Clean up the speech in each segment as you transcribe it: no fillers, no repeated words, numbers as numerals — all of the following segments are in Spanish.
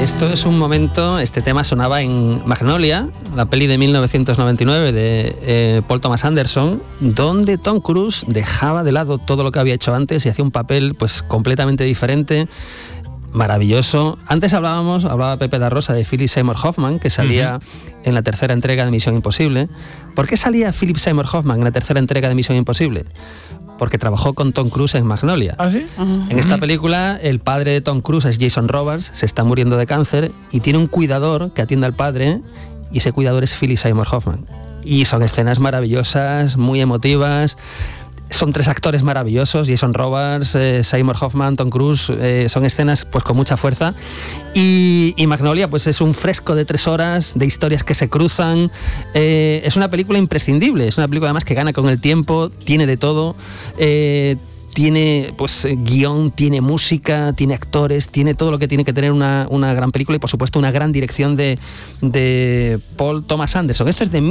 Esto es un momento, este tema sonaba en Magnolia, la peli de 1999 de Paul Thomas Anderson, donde Tom Cruise dejaba de lado todo lo que había hecho antes y hacía un papel pues completamente diferente, maravilloso. Antes hablaba Pepe da Rosa de Philip Seymour Hoffman, que salía en la tercera entrega de Misión Imposible. ¿Por qué salía Philip Seymour Hoffman en la tercera entrega de Misión Imposible? Porque trabajó con Tom Cruise en Magnolia. ¿Ah, sí? En esta película, el padre de Tom Cruise es Jason Robards, se está muriendo de cáncer y tiene un cuidador que atiende al padre, y ese cuidador es Philip Seymour Hoffman. Y son escenas maravillosas, muy emotivas. Son tres actores maravillosos, Jason Robards, Seymour Hoffman, Tom Cruise, son escenas pues con mucha fuerza. Y Magnolia pues es un fresco de 3 horas, de historias que se cruzan. Es una película imprescindible, es una película además que gana con el tiempo, tiene de todo. Tiene pues guión, tiene música, tiene actores, tiene todo lo que tiene que tener una gran película y por supuesto una gran dirección de Paul Thomas Anderson. Esto es de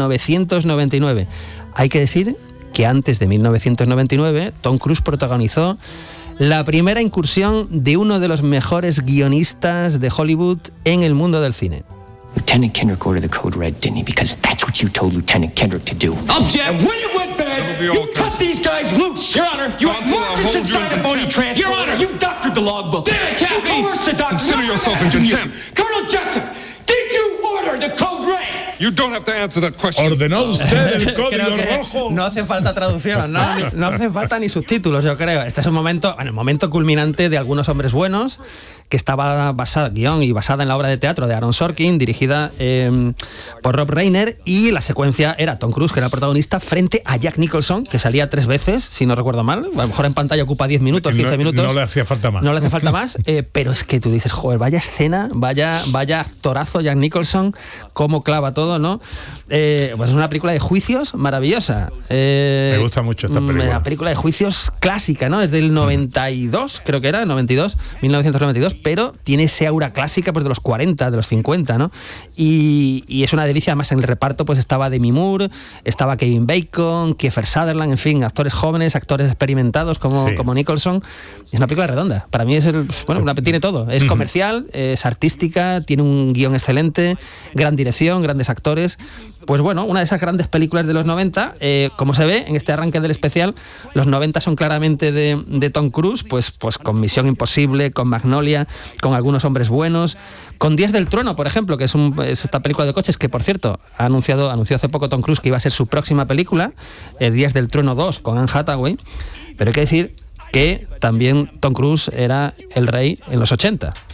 1999. Hay que decir que antes de 1999 Tom Cruise protagonizó la primera incursión de uno de los mejores guionistas de Hollywood en el mundo del cine. Lieutenant Kendrick ordered the code red, didn't he? Because that's what you told Lieutenant Kendrick to do. Object! And when it went bad, you cut these guys loose! Your Honor, you had markers inside a phony transport! Your Honor, you doctored the logbook! Damn it, Captain! You coerced the doctor! Consider yourself in contempt! Colonel Jessup, did you order the code red? You don't have to answer that question. ¿Ordenó usted el código rojo? No hace falta traducción, no hace falta ni subtítulos, yo creo. Este es un momento, el momento culminante de Algunos hombres buenos, que estaba basada en la obra de teatro de Aaron Sorkin, dirigida por Rob Reiner, y la secuencia era Tom Cruise, que era el protagonista, frente a Jack Nicholson, que salía 3 veces, si no recuerdo mal. A lo mejor en pantalla ocupa 10 minutos, 15 minutos. No le hacía falta más. No le hace falta más, pero es que tú dices, joder, vaya escena, vaya actorazo Jack Nicholson, cómo clava todo, ¿no? Pues es una película de juicios maravillosa. Me gusta mucho esta película. Una película de juicios clásica, ¿no? Es del 92, creo que era, 1992, pero tiene ese aura clásica pues de los 40, de los 50, ¿no? Y es una delicia. Además en el reparto pues estaba Demi Moore, estaba Kevin Bacon, Kiefer Sutherland, en fin, actores jóvenes, actores experimentados como Nicholson. Es una película redonda. Para mí tiene todo. Es comercial, es artística, tiene un guión excelente, gran dirección, grandes actores. Pues bueno, una de esas grandes películas de los 90, como se ve en este arranque del especial, los 90 son claramente de Tom Cruise, pues con Misión Imposible, con Magnolia, con Algunos hombres buenos, con Días del Trueno, por ejemplo, que es esta película de coches que, por cierto, anunció hace poco Tom Cruise que iba a ser su próxima película, Días del Trueno 2, con Anne Hathaway, pero hay que decir que también Tom Cruise era el rey en los 80.